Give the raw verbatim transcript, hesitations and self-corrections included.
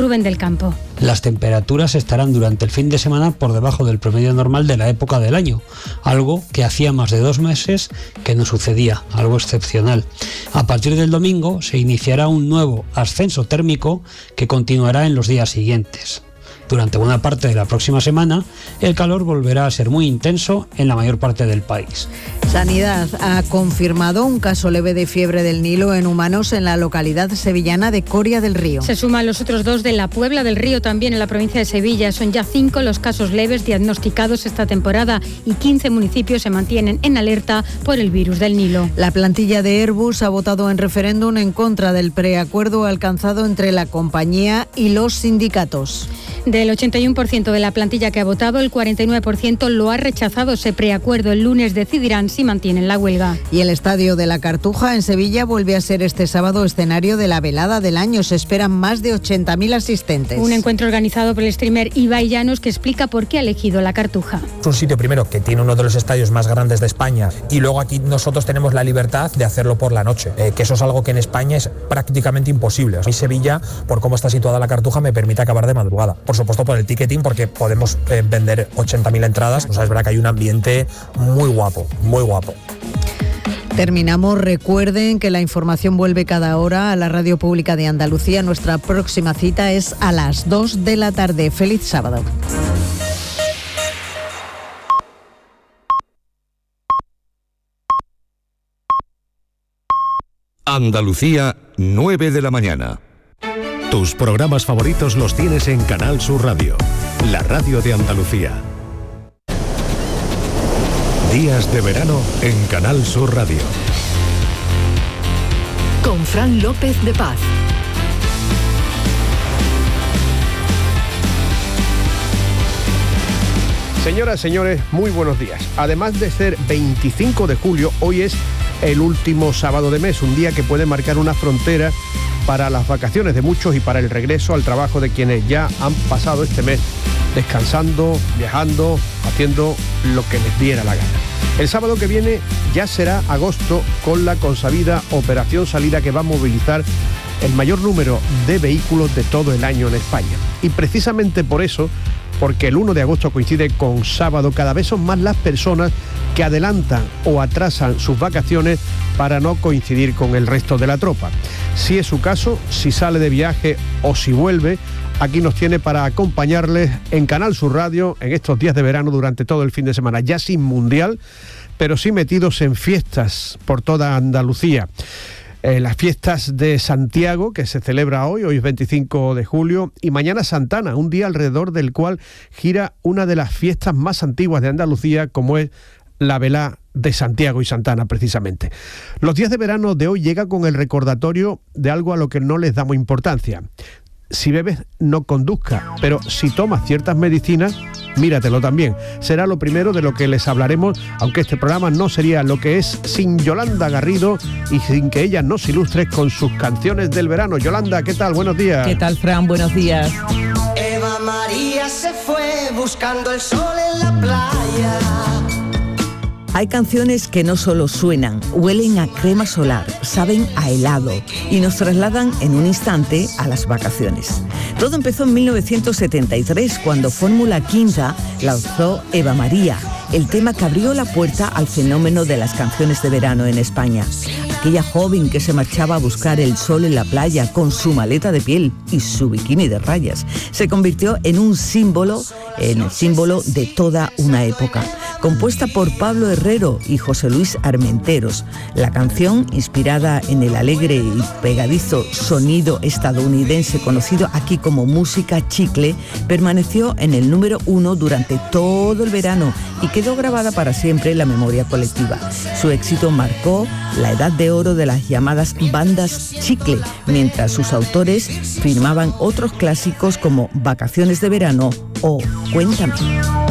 Rubén del Campo. Las temperaturas estarán durante el fin de semana por debajo del promedio normal de la época del año, algo que hacía más de dos meses que no sucedía, algo excepcional. A partir del domingo se iniciará un nuevo ascenso térmico que continuará en los días siguientes. Durante buena parte de la próxima semana, el calor volverá a ser muy intenso en la mayor parte del país. Sanidad ha confirmado un caso leve de fiebre del Nilo en humanos en la localidad sevillana de Coria del Río. Se suman los otros dos de la Puebla del Río, también en la provincia de Sevilla. Son ya cinco los casos leves diagnosticados esta temporada y quince municipios se mantienen en alerta por el virus del Nilo. La plantilla de Airbus ha votado en referéndum en contra del preacuerdo alcanzado entre la compañía y los sindicatos. Del ochenta y uno por ciento de la plantilla que ha votado, el cuarenta y nueve por ciento lo ha rechazado ese preacuerdo. El lunes decidirán si mantienen la huelga. Y el Estadio de la Cartuja en Sevilla vuelve a ser este sábado escenario de la velada del año. Se esperan más de ochenta mil asistentes. Un encuentro organizado por el streamer Ibai Llanos que explica por qué ha elegido la Cartuja. Es un sitio primero que tiene uno de los estadios más grandes de España y luego aquí nosotros tenemos la libertad de hacerlo por la noche, eh, que eso es algo que en España es prácticamente imposible. A mí Sevilla, por cómo está situada la Cartuja, me permite acabar de madrugada. Por supuesto por el ticketing, porque podemos eh, vender ochenta mil entradas. O sea, es verdad que hay un ambiente muy guapo, muy guapo. Terminamos. Recuerden que la información vuelve cada hora a la Radio Pública de Andalucía. Nuestra próxima cita es a las dos de la tarde. Feliz sábado. Andalucía, nueve de la mañana. Tus programas favoritos los tienes en Canal Sur Radio, la radio de Andalucía. Días de verano en Canal Sur Radio. Con Fran López de Paz. Señoras, señores, muy buenos días. Además de ser veinticinco de julio, hoy es el último sábado de mes, un día que puede marcar una frontera para las vacaciones de muchos y para el regreso al trabajo de quienes ya han pasado este mes descansando, viajando, haciendo lo que les diera la gana. El sábado que viene ya será agosto, con la consabida Operación Salida, que va a movilizar el mayor número de vehículos de todo el año en España. Y precisamente por eso, porque el uno de agosto coincide con sábado, cada vez son más las personas que adelantan o atrasan sus vacaciones para no coincidir con el resto de la tropa. Si es su caso, si sale de viaje o si vuelve, aquí nos tiene para acompañarles en Canal Sur Radio en estos días de verano durante todo el fin de semana, ya sin mundial, pero sí metidos en fiestas por toda Andalucía. Eh, las fiestas de Santiago, que se celebra hoy, hoy es veinticinco de julio, y mañana Santana, un día alrededor del cual gira una de las fiestas más antiguas de Andalucía, como es la velá de Santiago y Santana, precisamente. Los días de verano de hoy llega con el recordatorio de algo a lo que no les damos importancia. Si bebes, no conduzca, pero si tomas ciertas medicinas, míratelo también. Será lo primero de lo que les hablaremos, aunque este programa no sería lo que es sin Yolanda Garrido y sin que ella nos ilustre con sus canciones del verano. Yolanda, ¿qué tal? Buenos días. ¿Qué tal, Fran? Buenos días. Eva María se fue buscando el sol en la playa. Hay canciones que no solo suenan, huelen a crema solar, saben a helado y nos trasladan en un instante a las vacaciones. Todo empezó en mil novecientos setenta y tres, cuando Fórmula Quinta lanzó Eva María, el tema que abrió la puerta al fenómeno de las canciones de verano en España. Aquella joven que se marchaba a buscar el sol en la playa con su maleta de piel y su bikini de rayas, se convirtió en un símbolo, en el símbolo de toda una época. Compuesta por Pablo Herrero y José Luis Armenteros, la canción, inspirada en el alegre y pegadizo sonido estadounidense conocido aquí como música chicle, permaneció en el número uno durante todo el verano y quedó grabada para siempre en la memoria colectiva. Su éxito marcó la edad de oro de las llamadas bandas chicle, mientras sus autores firmaban otros clásicos como Vacaciones de verano o Cuéntame.